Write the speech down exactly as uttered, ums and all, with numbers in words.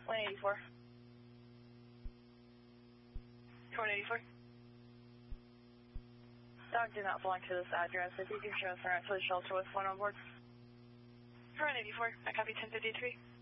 one eighty-four. one eighty-four. Dog did not belong to this address. If you can show us around to the shelter with one on board. one eighty-four, I copy ten fifty-three.